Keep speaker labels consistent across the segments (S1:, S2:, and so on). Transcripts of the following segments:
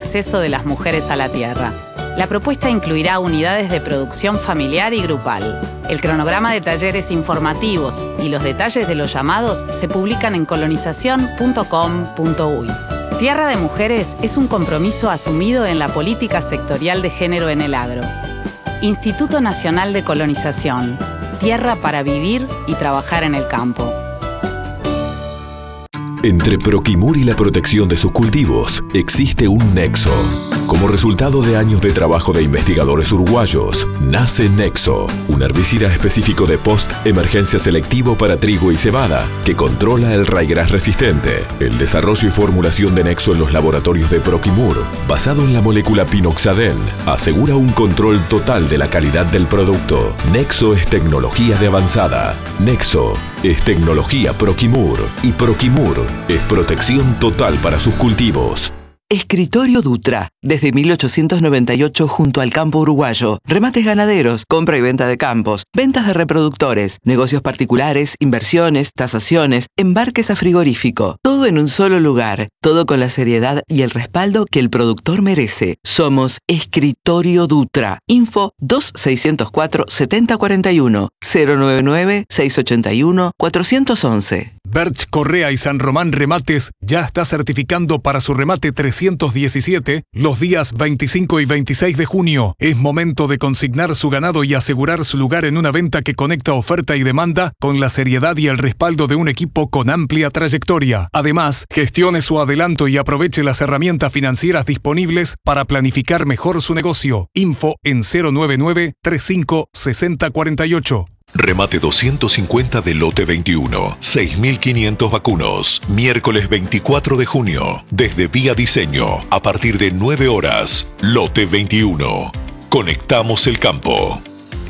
S1: acceso de las mujeres a la tierra. La propuesta incluirá unidades de producción familiar y grupal. El cronograma de talleres informativos y los detalles de los llamados se publican en colonización.com.uy. Tierra de Mujeres es un compromiso asumido en la política sectorial de género en el agro. Instituto Nacional de Colonización. Tierra para vivir y trabajar en el campo.
S2: Entre Proquimur y la protección de sus cultivos existe un nexo. Como resultado de años de trabajo de investigadores uruguayos, nace Nexo, un herbicida específico de post-emergencia selectivo para trigo y cebada que controla el raigras resistente. El desarrollo y formulación de Nexo en los laboratorios de Proquimur, basado en la molécula pinoxadén, asegura un control total de la calidad del producto. Nexo es tecnología de avanzada. Nexo es tecnología Proquimur y Proquimur es protección total para sus cultivos.
S3: Escritorio Dutra, desde 1898 junto al campo uruguayo. Remates ganaderos, compra y venta de campos, ventas de reproductores, negocios particulares, inversiones, tasaciones, embarques a frigorífico. Todo en un solo lugar, todo con la seriedad y el respaldo que el productor merece. Somos Escritorio Dutra. Info 2604-7041 099-681-411.
S4: Berch Correa y San Román Remates ya está certificando para su remate 317 los días 25 y 26 de junio. Es momento de consignar su ganado y asegurar su lugar en una venta que conecta oferta y demanda con la seriedad y el respaldo de un equipo con amplia trayectoria. Además, gestione su adelanto y aproveche las herramientas financieras disponibles para planificar mejor su negocio. Info en 099-356048.
S2: Remate 250 de lote 21, 6.500 vacunos. Miércoles 24 de junio, desde Vía Diseño, a partir de 9 horas. Lote 21. Conectamos el campo.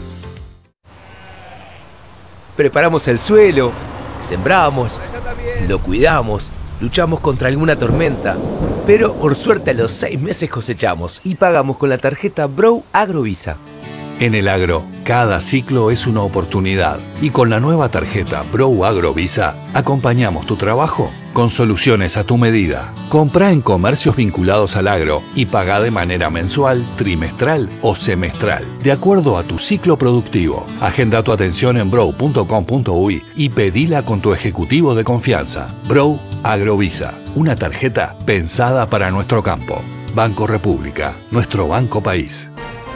S5: Preparamos el suelo, sembramos, lo cuidamos, luchamos contra alguna tormenta. Pero por suerte a los 6 meses cosechamos y pagamos con la tarjeta Brow Agrovisa.
S6: En el agro, cada ciclo es una oportunidad y con la nueva tarjeta Brow Agrovisa acompañamos tu trabajo con soluciones a tu medida. Comprá en comercios vinculados al agro y pagá de manera mensual, trimestral o semestral, de acuerdo a tu ciclo productivo. Agenda tu atención en brow.com.uy y pedila con tu ejecutivo de confianza. Brow Agrovisa, una tarjeta pensada para nuestro campo. Banco República, nuestro banco país.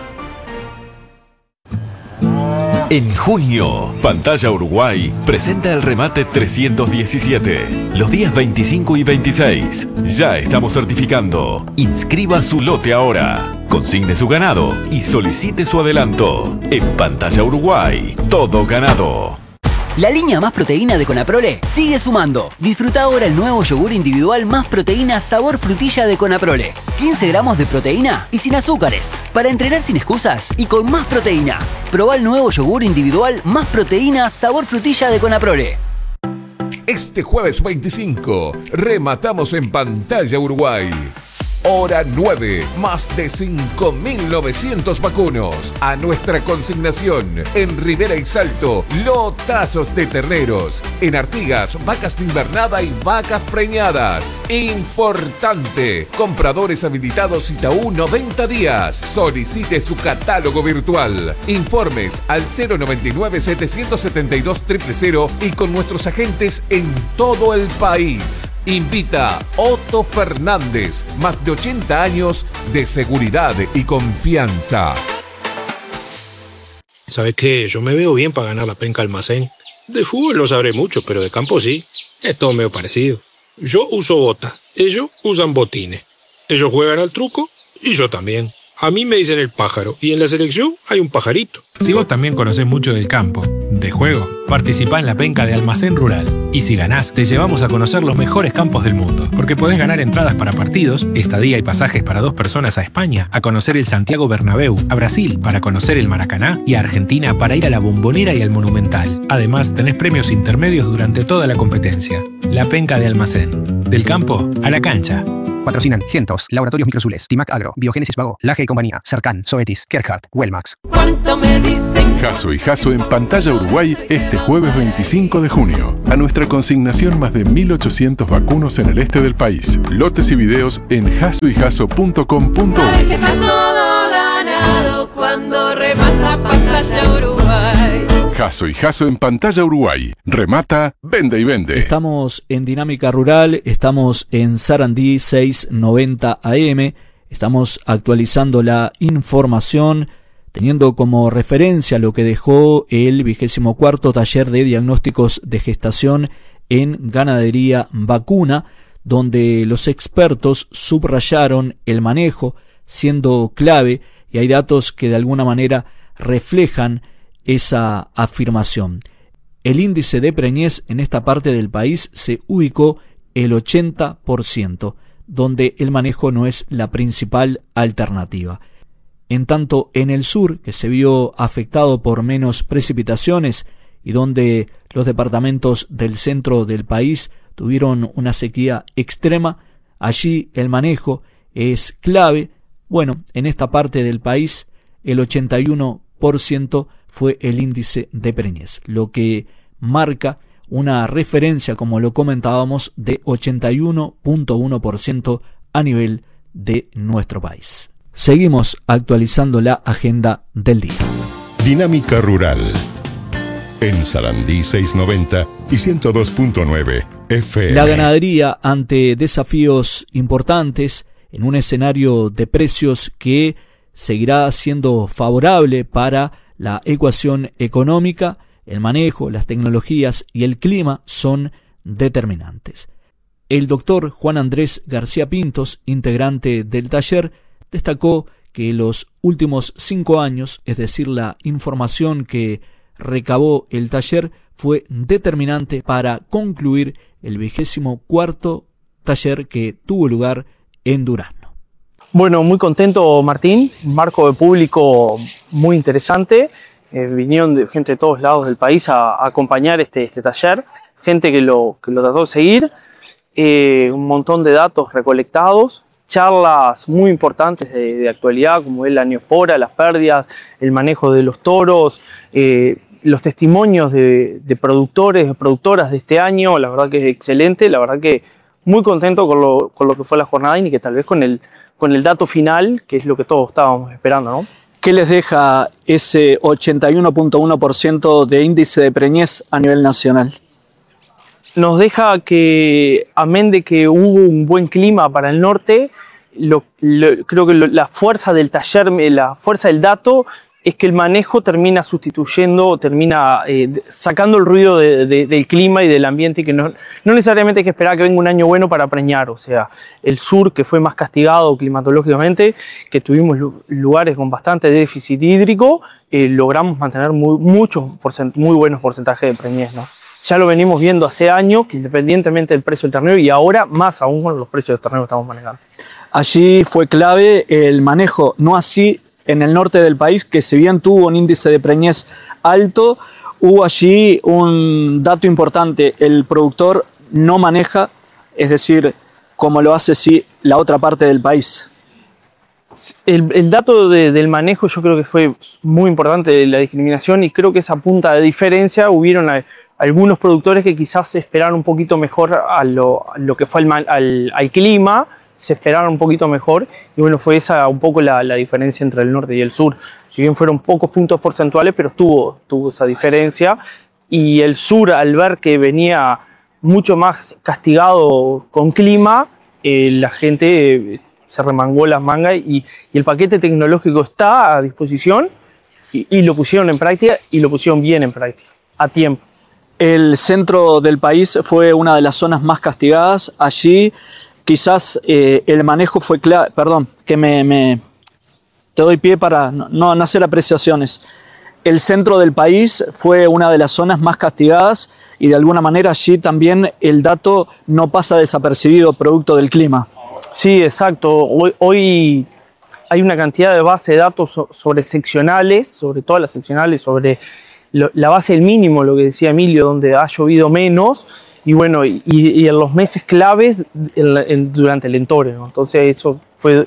S2: En junio, Pantalla Uruguay presenta el remate 317, los días 25 y 26. Ya estamos certificando. Inscriba su lote ahora, consigne su ganado y solicite su adelanto. En Pantalla Uruguay, todo ganado.
S7: La línea Más Proteína de Conaprole sigue sumando. Disfruta ahora el nuevo yogur individual Más Proteína sabor frutilla de Conaprole. 15 gramos de proteína y sin azúcares. Para entrenar sin excusas y con más proteína. Probá el nuevo yogur individual Más Proteína sabor frutilla de Conaprole.
S8: Este jueves 25, rematamos en Pantalla Uruguay. Hora 9, más de 5.900 vacunos a nuestra consignación. En Rivera y Salto, lotazos de terneros. En Artigas, vacas de invernada y vacas preñadas. Importante, compradores habilitados Itaú 90 días. Solicite su catálogo virtual. Informes al 099-772-000 y con nuestros agentes en todo el país. Invita Otto Fernández, más de 80 años de seguridad y confianza.
S9: ¿Sabes qué? Yo me veo bien para ganar la penca almacén. De fútbol no sabré mucho, pero de campo sí. Es todo medio parecido. Yo uso bota, ellos usan botines. Ellos juegan al truco y yo también. A mí me dicen el pájaro y en la selección hay un pajarito.
S10: Si vos también conocés mucho del campo, de juego, participá en la penca de Almacén Rural. Y si ganás, te llevamos a conocer los mejores campos del mundo. Porque podés ganar entradas para partidos, estadía y pasajes para 2 personas a España, a conocer el Santiago Bernabéu, a Brasil para conocer el Maracaná y a Argentina para ir a la Bombonera y al Monumental. Además, tenés premios intermedios durante toda la competencia. La penca de Almacén. Del campo a la cancha.
S11: Patrocinan Gentos, Laboratorios Microsules, Timac Agro, Biogénesis Vago, Laje y Compañía, Cercan, Sobetis, Kerkhart, Wellmax.
S12: ¿Cuánto me
S11: dicen.
S12: Jasso y Jasso en Pantalla Uruguay este jueves 25 de junio. A nuestra consignación más de 1.800 vacunos en el este del país. Lotes y videos en jassoyjasso.com.uy.
S11: Sabes que está todo ganado cuando remata Pantalla Uruguay.
S12: Jasso y Jasso en Pantalla Uruguay. Remata, vende y vende.
S13: Estamos en Dinámica Rural, estamos en Sarandí 690 AM. Estamos actualizando la información, teniendo como referencia lo que dejó el 24º taller de diagnósticos de gestación en ganadería vacuna, donde los expertos subrayaron el manejo siendo clave, y hay datos que de alguna manera reflejan esa afirmación. El índice de preñez en esta parte del país se ubicó el 80%, donde el manejo no es la principal alternativa. En tanto, en el sur, que se vio afectado por menos precipitaciones y donde los departamentos del centro del país tuvieron una sequía extrema, allí el manejo es clave. Bueno, en esta parte del país el 81% fue el índice de preñez, lo que marca una referencia, como lo comentábamos, de 81.1% a nivel de nuestro país. Seguimos actualizando la agenda del día.
S14: Dinámica Rural. En Sarandí 690 y 102.9 FM.
S13: La ganadería ante desafíos importantes en un escenario de precios que seguirá siendo favorable para la ecuación económica. El manejo, las tecnologías y el clima son determinantes. El doctor Juan Andrés García Pintos, integrante del taller, destacó que los últimos 5 años, es decir, la información que recabó el taller, fue determinante para concluir el 24º taller que tuvo lugar en Durazno.
S15: Bueno, muy contento, Martín, un marco de público muy interesante. Vinieron gente de todos lados del país a acompañar este taller, gente que lo trató de seguir, un montón de datos recolectados, charlas muy importantes de actualidad, como es la neospora, las pérdidas, el manejo de los toros, los testimonios de productores, de productoras de este año. La verdad que es excelente, la verdad que muy contento con lo que fue la jornada y que tal vez con el dato final, que es lo que todos estábamos esperando, ¿no?
S13: ¿Qué les deja ese 81.1% de índice de preñez a nivel nacional?
S15: Nos deja que, amén de que hubo un buen clima para el norte, creo que la fuerza del taller, la fuerza del dato, es que el manejo termina sustituyendo, termina sacando el ruido del clima y del ambiente, y que no necesariamente hay que esperar que venga un año bueno para preñar. O sea, el sur, que fue más castigado climatológicamente, que tuvimos lugares con bastante déficit hídrico, logramos mantener muy buenos porcentajes de preñez, ¿no? Ya lo venimos viendo hace años, que independientemente del precio del ternero, y ahora más aún con los precios del ternero que estamos manejando.
S13: Allí fue clave el manejo, no así en el norte del país, que si bien tuvo un índice de preñez alto, hubo allí un dato importante: el productor no maneja, es decir, como lo hace sí la otra parte del país.
S15: El dato del manejo yo creo que fue muy importante, la discriminación, y creo que esa punta de diferencia hubieron algunos productores que quizás esperaron un poquito mejor a lo que fue al clima, se esperaron un poquito mejor, y bueno, fue esa un poco la diferencia entre el norte y el sur. Si bien fueron pocos puntos porcentuales, pero tuvo esa diferencia, y el sur, al ver que venía mucho más castigado con clima, la gente se remangó las mangas, y el paquete tecnológico está a disposición, y lo pusieron en práctica, y lo pusieron bien en práctica, a tiempo.
S13: El centro del país fue una de las zonas más castigadas. Allí quizás el manejo fue clave. Perdón, que te doy pie para no hacer apreciaciones. El centro del país fue una de las zonas más castigadas, y de alguna manera allí también el dato no pasa desapercibido producto del clima.
S15: Sí, exacto. Hoy hay una cantidad de base de datos sobre seccionales, sobre todas las seccionales, sobre la base del mínimo, lo que decía Emilio, donde ha llovido menos, y bueno, y en los meses claves durante el entorno, ¿no? Entonces eso fue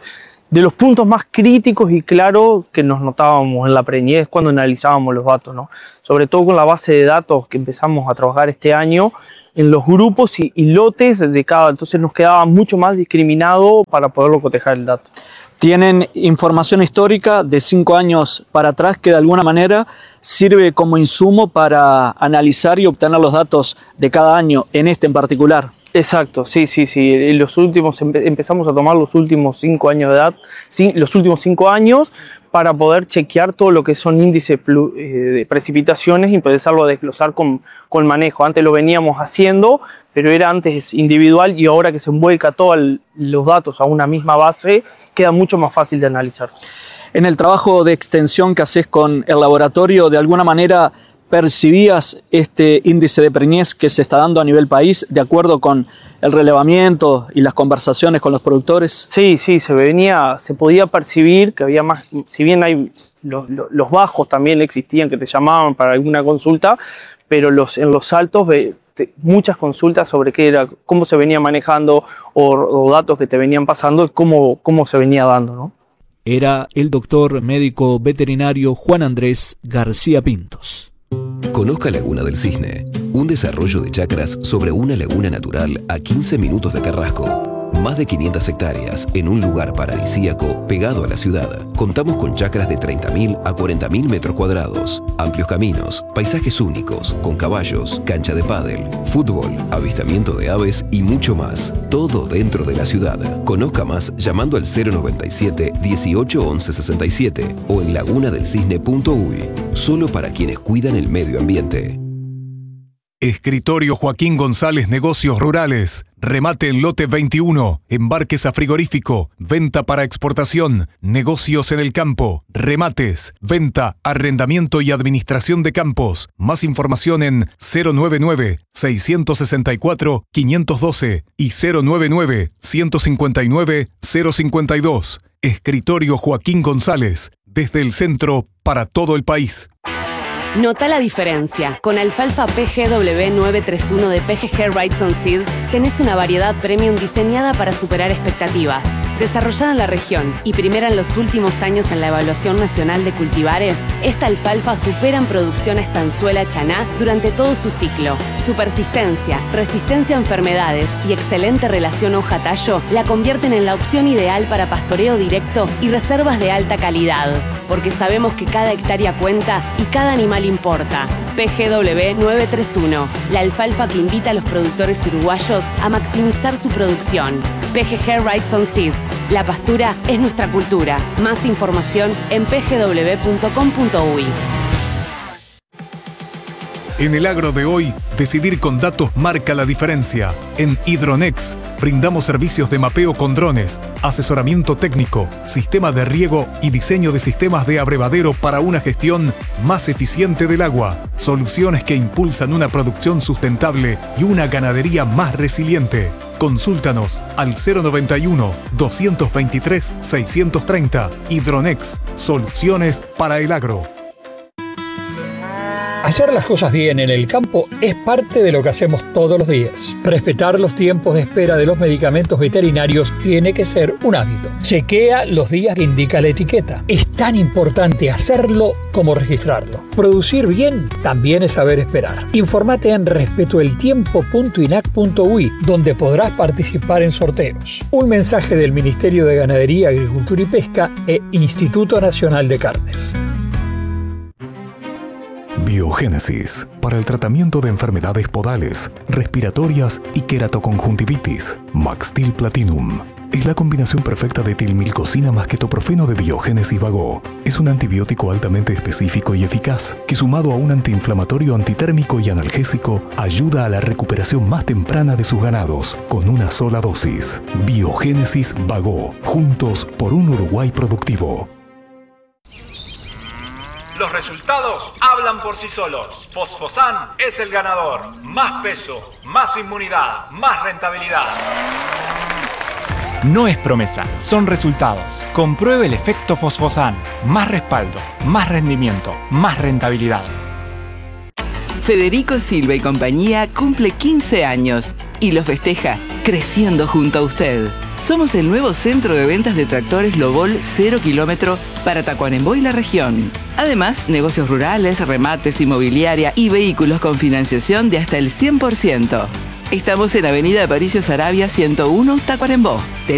S15: de los puntos más críticos y claros que nos notábamos en la preñez cuando analizábamos los datos, ¿no? Sobre todo con la base de datos que empezamos a trabajar este año en los grupos y lotes de cada, entonces nos quedaba mucho más discriminado para poderlo cotejar el dato.
S13: Tienen información histórica de 5 años para atrás que de alguna manera sirve como insumo para analizar y obtener los datos de cada año, en este en particular.
S15: Exacto, sí. Los últimos, empezamos a tomar los últimos 5 años de edad, los últimos 5 años para poder chequear todo lo que son índices de precipitaciones y empezarlo a desglosar con manejo. Antes lo veníamos haciendo, pero era antes individual y ahora que se envuelca todos los datos a una misma base, queda mucho más fácil de analizar.
S13: En el trabajo de extensión que haces con el laboratorio, ¿de alguna manera percibías este índice de preñez que se está dando a nivel país de acuerdo con el relevamiento y las conversaciones con los productores?
S15: Sí, se podía percibir que había más, si bien hay los bajos también existían que te llamaban para alguna consulta, pero en los altos muchas consultas sobre qué era, cómo se venía manejando o datos que te venían pasando y cómo se venía dando, ¿no?
S13: Era el doctor médico veterinario Juan Andrés García Pintos.
S16: Conozca Laguna del Cisne, un desarrollo de chacras sobre una laguna natural a 15 minutos de Carrasco. Más de 500 hectáreas en un lugar paradisíaco pegado a la ciudad. Contamos con chacras de 30.000 a 40.000 metros cuadrados, amplios caminos, paisajes únicos, con caballos, cancha de pádel, fútbol, avistamiento de aves y mucho más. Todo dentro de la ciudad. Conozca más llamando al 097 18 11 67 o en lagunadelcisne.uy. Solo para quienes cuidan el medio ambiente.
S4: Escritorio Joaquín González Negocios Rurales. Remate en lote 21. Embarques a frigorífico. Venta para exportación. Negocios en el campo. Remates. Venta, arrendamiento y administración de campos. Más información en 099-664-512 y 099-159-052. Escritorio Joaquín González. Desde el centro para todo el país.
S17: Nota la diferencia. Con alfalfa PGW 931 de PGG Wrightson Seeds tenés una variedad premium diseñada para superar expectativas. Desarrollada en la región y primera en los últimos años en la Evaluación Nacional de Cultivares, esta alfalfa supera en producción a estanzuela chaná durante todo su ciclo. Su persistencia, resistencia a enfermedades y excelente relación hoja-tallo la convierten en la opción ideal para pastoreo directo y reservas de alta calidad. Porque sabemos que cada hectárea cuenta y cada animal importa. PGW 931, la alfalfa que invita a los productores uruguayos a maximizar su producción. PGG Wrightson Seeds, la pastura es nuestra cultura. Más información en pgw.com.uy.
S4: En el agro de hoy, decidir con datos marca la diferencia. En Hidronex, brindamos servicios de mapeo con drones, asesoramiento técnico, sistema de riego y diseño de sistemas de abrevadero para una gestión más eficiente del agua. Soluciones que impulsan una producción sustentable y una ganadería más resiliente. Consúltanos al 091-223-630. Hidronex, soluciones para el agro.
S18: Hacer las cosas bien en el campo es parte de lo que hacemos todos los días. Respetar los tiempos de espera de los medicamentos veterinarios tiene que ser un hábito. Chequea los días que indica la etiqueta. Es tan importante hacerlo como registrarlo. Producir bien también es saber esperar. Infórmate en respetoeltiempo.inac.uy, donde podrás participar en sorteos. Un mensaje del Ministerio de Ganadería, Agricultura y Pesca e Instituto Nacional de Carnes.
S4: Biogénesis, para el tratamiento de enfermedades podales, respiratorias y queratoconjuntivitis. Maxtil Platinum es la combinación perfecta de tilmilcosina más ketoprofeno de Biogénesis Vago. Es un antibiótico altamente específico y eficaz que, sumado a un antiinflamatorio, antitérmico y analgésico, ayuda a la recuperación más temprana de sus ganados con una sola dosis. Biogénesis Vago, juntos por un Uruguay productivo.
S19: Los resultados hablan por sí solos. Fosfosan es el ganador. Más peso, más inmunidad, más rentabilidad.
S20: No es promesa, son resultados. Compruebe el efecto Fosfosan. Más respaldo, más rendimiento, más rentabilidad.
S3: Federico Silva y compañía cumple 15 años y lo festeja creciendo junto a usted. Somos el nuevo centro de ventas de tractores Lobol 0 kilómetro para Tacuarembó y la región. Además, negocios rurales, remates, inmobiliaria y vehículos con financiación de hasta el 100%. Estamos en Avenida Aparicio Saravia 101, Tacuarembó.